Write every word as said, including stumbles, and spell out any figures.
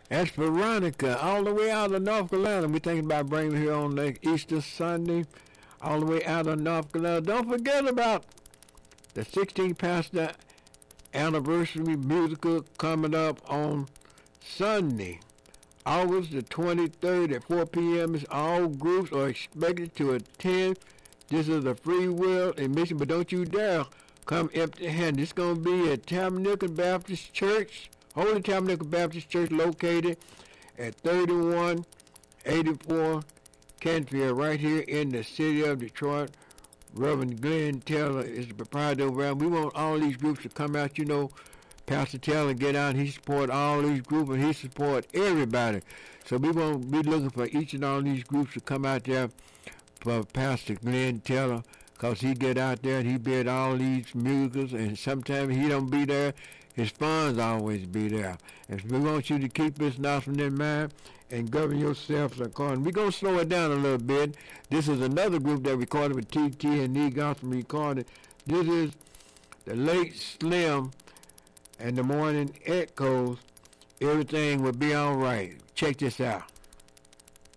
That's Veronica, all the way out of North Carolina. We're thinking about bringing her here on like Easter Sunday, all the way out of North Carolina. Don't forget about the sixteenth Pastor Anniversary musical coming up on Sunday, August the twenty-third at four p.m. All groups are expected to attend. This is a free will admission, but don't you dare come empty-handed. It's going to be at Tabernacle Baptist Church, Holy Tabernacle Baptist Church, located at thirty-one eighty-four Canfield, right here in the city of Detroit. Reverend Glenn Taylor is the proprietor around. We want all these groups to come out. You know, Pastor Taylor get out. He support all these groups, and he support everybody. So we won't be looking for each and all these groups to come out there for Pastor Glenn Taylor, because he get out there and he be at all these musicals, and sometimes he don't be there. His funds always be there. And we want you to keep this announcement in mind and govern yourself accordingly. We're going to slow it down a little bit. This is another group that recorded with T T and E Gospel Recording. This is the late Slim and the Morning Echoes. Everything will be all right. Check this out.